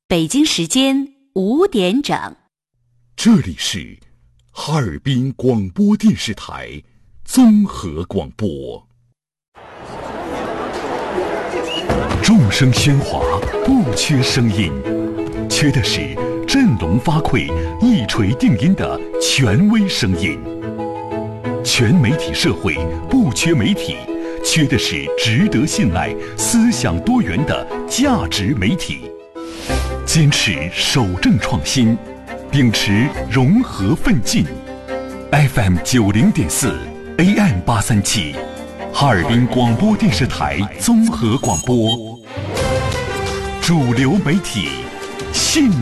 北京时间5点整。 这里是哈尔滨广播电视台综合广播。众声喧哗，不缺声音，缺的是振聋发聩、一锤定音的权威声音。全媒体社会不缺媒体，缺的是值得信赖、思想多元的价值媒体。坚持守正创新，秉持融合奋进。FM 90.4 AM 837，哈尔滨广播电视台综合广播，主流媒体信。